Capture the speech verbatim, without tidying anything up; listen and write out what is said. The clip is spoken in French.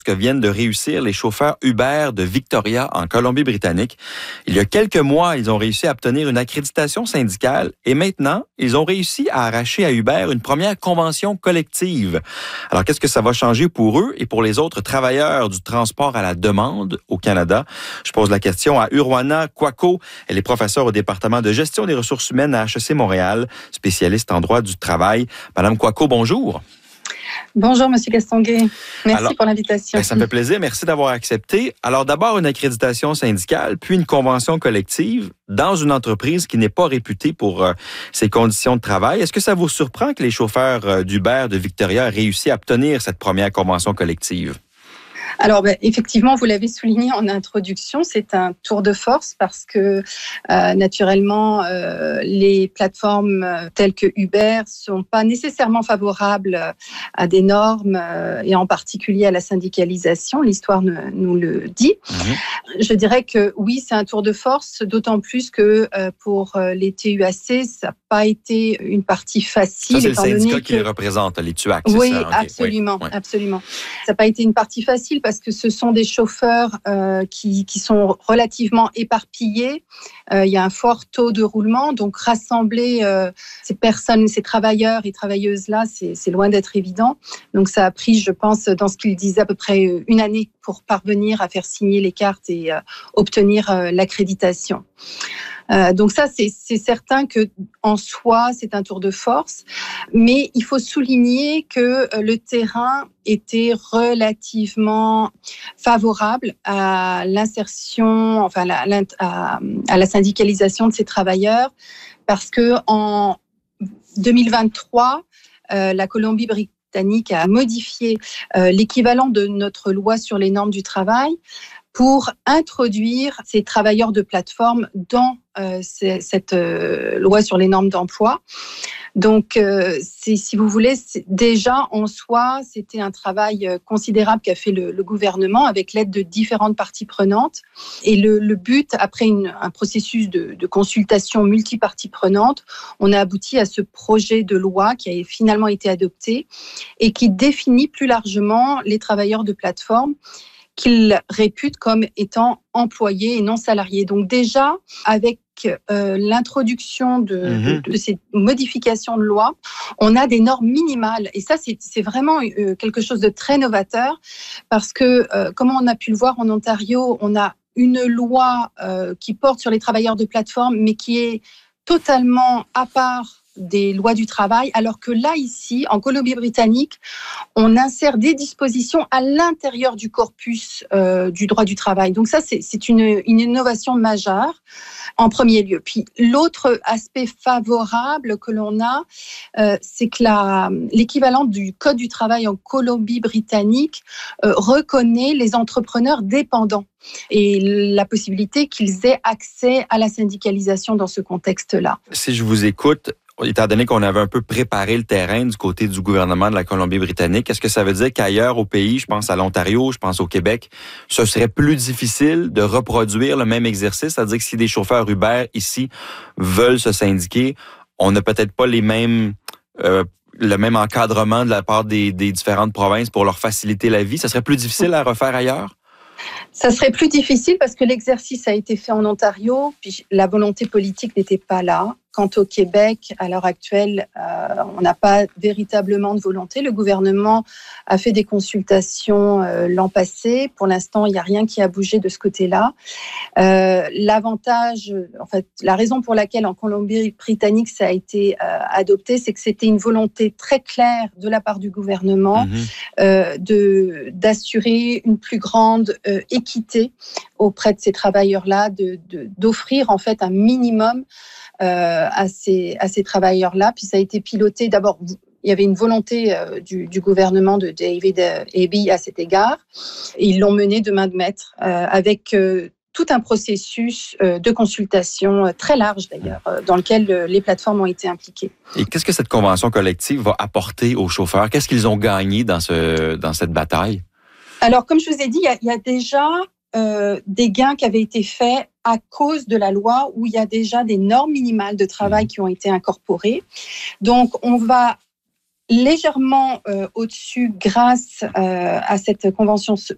que viennent de réussir les chauffeurs Uber de Victoria en Colombie-Britannique. Il y a quelques mois, ils ont réussi à obtenir une accréditation syndicale et maintenant, ils ont réussi à arracher à Uber une première convention collective. Alors, qu'est-ce que ça va changer pour eux et pour les autres travailleurs du transport à la demande au Canada? Je pose la question à Urwana Kwako. Elle est professeure au département de gestion des ressources humaines à H E C Montréal, spécialiste en droit du travail. Madame Kwako, bonjour. Bonjour, Monsieur Castonguay. Merci Alors, pour l'invitation. Ben, ça me fait plaisir. Merci d'avoir accepté. Alors, d'abord, une accréditation syndicale, puis une convention collective dans une entreprise qui n'est pas réputée pour euh, ses conditions de travail. Est-ce que ça vous surprend que les chauffeurs euh, d'Uber de Victoria aient réussi à obtenir cette première convention collective? Alors, ben, effectivement, vous l'avez souligné en introduction, c'est un tour de force parce que, euh, naturellement, euh, les plateformes telles que Uber ne sont pas nécessairement favorables à des normes euh, et en particulier à la syndicalisation. L'histoire nous, nous le dit. Mmh. Je dirais que oui, c'est un tour de force, d'autant plus que euh, pour les T U A C, ça n'a pas été une partie facile. Ça, c'est le syndicat que... qui les représente, les T U A C, oui, c'est ça? Okay. Absolument, oui, oui. absolument. Ça n'a pas été une partie facile parce que ce sont des chauffeurs euh, qui, qui sont relativement éparpillés. Euh, il y a un fort taux de roulement, donc rassembler euh, ces personnes, ces travailleurs et travailleuses-là, c'est, c'est loin d'être évident. Donc ça a pris, je pense, dans ce qu'ils disaient, à peu près une année pour parvenir à faire signer les cartes et euh, obtenir euh, l'accréditation. Euh, donc ça, c'est, c'est certain que en soi, c'est un tour de force, mais il faut souligner que euh, le terrain était relativement favorable à l'insertion, enfin à, à, à la syndicalisation de ces travailleurs, parce que en deux mille vingt-trois, euh, la Colombie-Britannique a modifié euh, l'équivalent de notre loi sur les normes du travail pour introduire ces travailleurs de plateforme dans euh, cette euh, loi sur les normes d'emploi. Donc, euh, c'est, si vous voulez, c'est, déjà en soi, c'était un travail considérable qu'a fait le, le gouvernement avec l'aide de différentes parties prenantes. Et le, le but, après une, un processus de, de consultation multiparties prenantes, on a abouti à ce projet de loi qui a finalement été adopté et qui définit plus largement les travailleurs de plateforme qu'ils réputent comme étant employés et non salariés. Donc déjà, avec euh, l'introduction de, mmh. de, de ces modifications de loi, on a des normes minimales. Et ça, c'est, c'est vraiment euh, quelque chose de très novateur parce que, euh, comme on a pu le voir en Ontario, on a une loi euh, qui porte sur les travailleurs de plateforme, mais qui est totalement à part des lois du travail, alors que là, ici, en Colombie-Britannique, on insère des dispositions à l'intérieur du corpus euh, du droit du travail. Donc ça, c'est, c'est une, une innovation majeure, en premier lieu. Puis l'autre aspect favorable que l'on a, euh, c'est que la, l'équivalent du Code du travail en Colombie-Britannique euh, reconnaît les entrepreneurs dépendants et la possibilité qu'ils aient accès à la syndicalisation dans ce contexte-là. Si je vous écoute, étant donné qu'on avait un peu préparé le terrain du côté du gouvernement de la Colombie-Britannique, est-ce que ça veut dire qu'ailleurs au pays, je pense à l'Ontario, je pense au Québec, ce serait plus difficile de reproduire le même exercice? C'est-à-dire que si des chauffeurs Uber ici veulent se syndiquer, on n'a peut-être pas les mêmes... Euh, le même encadrement de la part des, des différentes provinces pour leur faciliter la vie. Ça serait plus difficile à refaire ailleurs? Ça serait plus difficile parce que l'exercice a été fait en Ontario, puis la volonté politique n'était pas là. Quant au Québec, à l'heure actuelle, euh, on n'a pas véritablement de volonté. Le gouvernement a fait des consultations euh, l'an passé. Pour l'instant, il n'y a rien qui a bougé de ce côté-là. Euh, l'avantage, en fait, la raison pour laquelle en Colombie-Britannique ça a été euh, adopté, c'est que c'était une volonté très claire de la part du gouvernement mmh. euh, de d'assurer une plus grande euh, équité auprès de ces travailleurs-là, de, de, d'offrir en fait un minimum Euh, à ces, à ces travailleurs-là. Puis ça a été piloté. D'abord, il y avait une volonté euh, du, du gouvernement de David Eby à cet égard. Et ils l'ont mené de main de maître euh, avec euh, tout un processus euh, de consultation euh, très large d'ailleurs, euh, dans lequel euh, les plateformes ont été impliquées. Et qu'est-ce que cette convention collective va apporter aux chauffeurs? Qu'est-ce qu'ils ont gagné dans, ce, dans cette bataille? Alors, comme je vous ai dit, il y a, il y a déjà euh, des gains qui avaient été faits à cause de la loi où il y a déjà des normes minimales de travail qui ont été incorporées. Donc, on va légèrement euh, au-dessus grâce euh, à cette convention